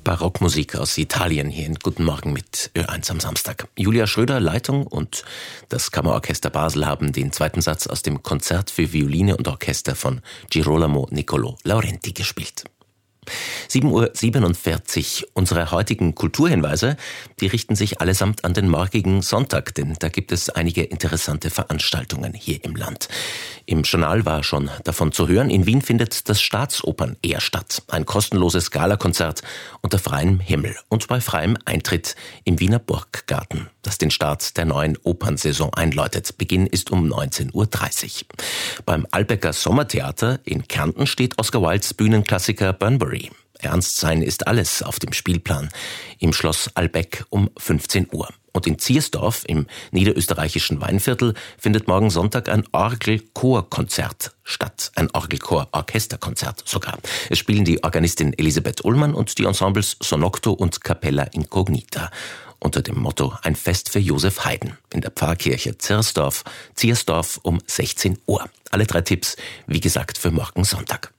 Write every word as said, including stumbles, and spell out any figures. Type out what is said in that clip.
Barockmusik aus Italien hier in Guten Morgen mit Ö eins am Samstag. Julia Schröder, Leitung, und das Kammerorchester Basel haben den zweiten Satz aus dem Konzert für Violine und Orchester von Girolamo Niccolò Laurenti gespielt. sieben Uhr siebenundvierzig. Unsere heutigen Kulturhinweise, die richten sich allesamt an den morgigen Sonntag, denn da gibt es einige interessante Veranstaltungen hier im Land. Im Journal war schon davon zu hören, in Wien findet das Staatsopen-Air statt. Ein kostenloses Galakonzert unter freiem Himmel und bei freiem Eintritt im Wiener Burggarten, das den Start der neuen Opernsaison einläutet. Beginn ist um neunzehn Uhr dreißig. Beim Albecker Sommertheater in Kärnten steht Oscar Wildes Bühnenklassiker Bunbury. Ernst sein ist alles auf dem Spielplan im Schloss Albeck um fünfzehn Uhr. Und in Ziersdorf im niederösterreichischen Weinviertel findet morgen Sonntag ein Orgelchorkonzert statt. Ein Orgelchor-Orchesterkonzert sogar. Es spielen die Organistin Elisabeth Ullmann und die Ensembles Sonocto und Capella Incognita. Unter dem Motto Ein Fest für Josef Haydn in der Pfarrkirche Ziersdorf, Ziersdorf um sechzehn Uhr. Alle drei Tipps, wie gesagt, für morgen Sonntag.